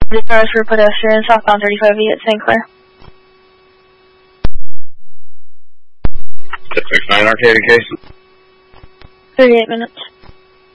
cars for pedestrian, southbound 35E at St. Clair. 669 Arcade case. 38 minutes.